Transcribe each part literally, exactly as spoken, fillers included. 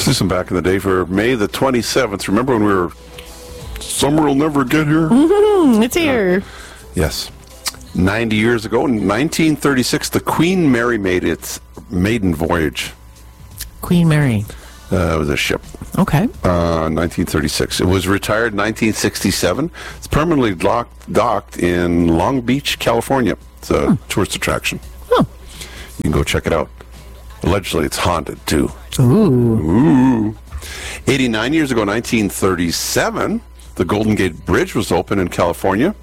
Let's do some back in the day for May the twenty-seventh. Remember when we were, summer will never get here? Mm-hmm, it's here. Uh, yes. ninety years ago, in nineteen thirty-six, the Queen Mary made its maiden voyage. Queen Mary. Uh, it was a ship. Okay. Uh, nineteen thirty-six. It was retired in nineteen sixty-seven. It's permanently docked, docked in Long Beach, California. It's a hmm. tourist attraction. Oh. You can go check it out. Allegedly, it's haunted, too. Ooh. Ooh. eighty-nine years ago, nineteen thirty-seven, the Golden Gate Bridge was opened in California.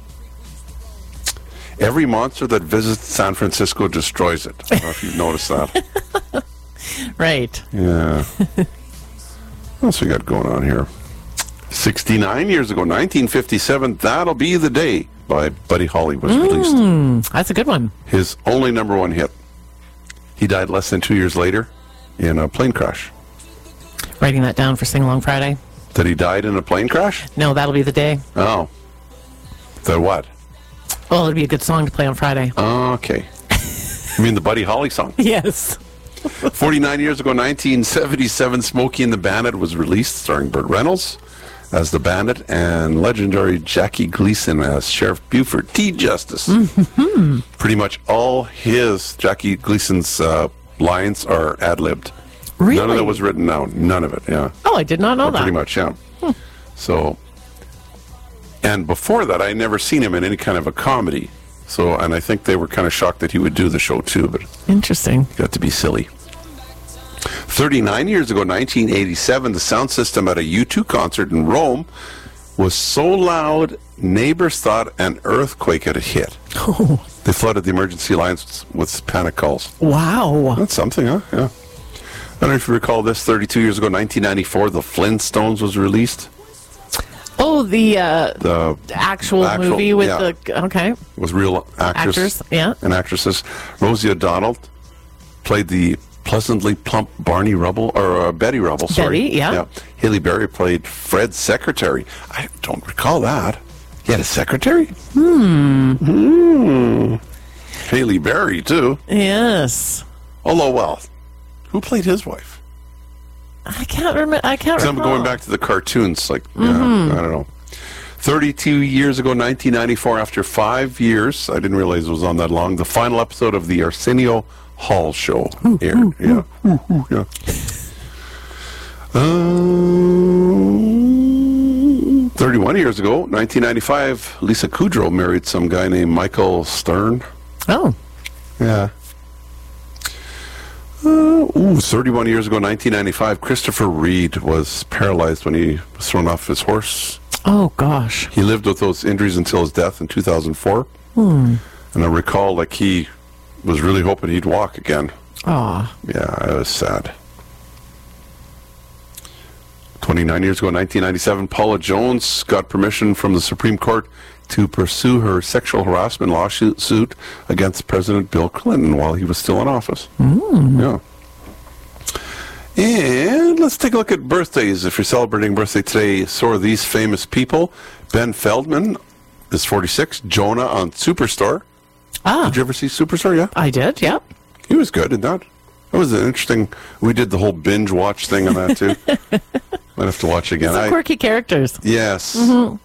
Every monster that visits San Francisco destroys it. I don't know if you've noticed that. Right. Yeah. What else we got going on here? sixty-nine years ago, nineteen fifty-seven, That'll Be the Day by Buddy Holly was mm, released. That's a good one. His only number one hit. He died less than two years later in a plane crash. Writing that down for Sing Along Friday. That he died in a plane crash? No, That'll Be the Day. Oh. That what? Well, it'd be a good song to play on Friday. Okay. You mean the Buddy Holly song? Yes. forty-nine years ago, nineteen seventy-seven, Smokey and the Bandit was released, starring Burt Reynolds as the Bandit and legendary Jackie Gleason as Sheriff Buford T. Justice. Mm-hmm. Pretty much all his, Jackie Gleason's uh, lines are ad-libbed. Really? None of it was written down. None of it, yeah. Oh, I did not know Or that. Pretty much, yeah. Hmm. So, and before that, I had never seen him in any kind of a comedy. So, and I think they were kind of shocked that he would do the show too, but interesting. Got to be silly. thirty-nine years ago, nineteen eighty-seven, the sound system at a U two concert in Rome was so loud, neighbors thought an earthquake had hit. Oh. They flooded the emergency lines with panic calls. Wow. That's something, huh? Yeah. I don't know if you recall this, thirty-two years ago, nineteen ninety-four, The Flintstones was released. Oh, the, uh, the actual, actual movie with yeah. the... Okay. It was real actors. Actors, yeah. And actresses. Rosie O'Donnell played the pleasantly plump Barney Rubble, or uh, Betty Rubble, sorry. Betty, yeah. yeah. Haley Berry played Fred's secretary. I don't recall that. He had a secretary? Hmm. Hmm. Haley Berry, too. Yes. Although, well, who played his wife? I can't remember. I can't remember. I'm going back to the cartoons, like, mm-hmm. yeah, I don't know. thirty-two years ago, nineteen ninety-four, after five years, I didn't realize it was on that long, the final episode of the Arsenio Hall show ooh, aired. Ooh, yeah. Ooh, ooh. yeah. Um, thirty-one years ago, nineteen ninety-five, Lisa Kudrow married some guy named Michael Stern. Oh. Yeah. Uh, ooh, thirty-one years ago, nineteen ninety-five, Christopher Reed was paralyzed when he was thrown off his horse. Oh, gosh. He lived with those injuries until his death in two thousand four. Hmm. And I recall, like, he was really hoping he'd walk again. Aw. Yeah, it was sad. twenty-nine years ago, nineteen ninety-seven, Paula Jones got permission from the Supreme Court to pursue her sexual harassment lawsuit against President Bill Clinton while he was still in office. Mm. Yeah. And let's take a look at birthdays. If you're celebrating birthday today, so are these famous people. Ben Feldman is forty-six. Jonah on Superstore. Ah. Did you ever see Superstore? Yeah? I did, yeah. He was good in that. That was an interesting... We did the whole binge watch thing on that, too. Might have to watch again. Some quirky I, characters. Yes. Mm-hmm.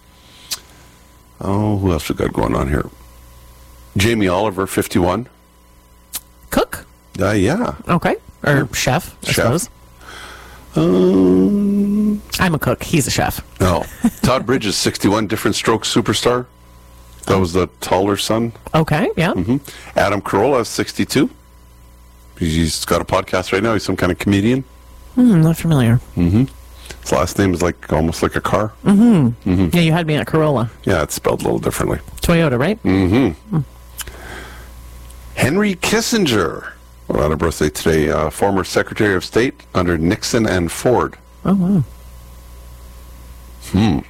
Oh, who else we got going on here? Jamie Oliver, fifty-one. Cook? Uh, yeah. Okay. Or yeah. chef, I chef. suppose. Um, I'm a cook. He's a chef. No. Todd Bridges, sixty-one. Different Strokes superstar. That was the taller son. Okay, yeah. Mm-hmm. Adam Carolla, sixty-two. He's got a podcast right now. He's some kind of comedian. Mm, not familiar. Mm-hmm. His last name is like almost like a car. Mm-hmm. mm-hmm. Yeah, you had me at Corolla. Yeah, it's spelled a little differently. Toyota, right? Mm-hmm. Mm. Henry Kissinger, on a birthday today, uh, former Secretary of State under Nixon and Ford. Oh, wow. Hmm.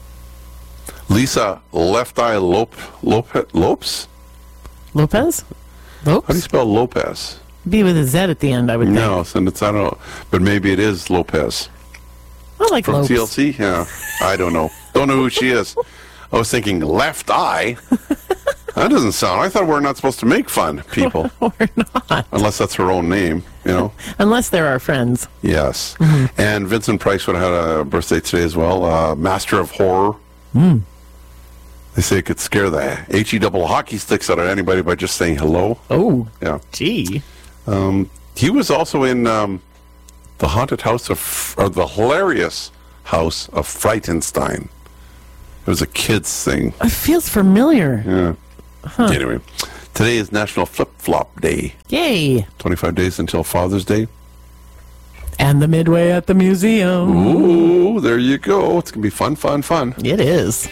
Lisa Left Eye Lop, Lop, Lopes? Lopez? Lopes? How do you spell Lopez? B with a Z at the end, I would no, think. No, it's, I don't know. But maybe it is Lopez. I like From Lopes. T L C? Yeah. I don't know. Don't know who she is. I was thinking Left Eye. That doesn't sound. I thought we're not supposed to make fun people, We're not. unless that's her own name. You know. Unless they're our friends. Yes. And Vincent Price would have had a birthday today as well. Uh, master of horror. Mm. They say it could scare the H E double hockey sticks out of anybody by just saying hello. Oh, Yeah. gee. Um, he was also in um, the haunted house of, or the hilarious house of Frightenstein. It was a kid's thing. It feels familiar. Yeah. Anyway, today is National Flip Flop Day. Yay. twenty-five days until Father's Day. And the Midway at the museum. Ooh, there you go. It's going to be fun, fun, fun. It is.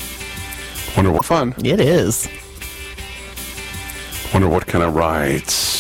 Wonder what fun. It is. Wonder what kind of rides.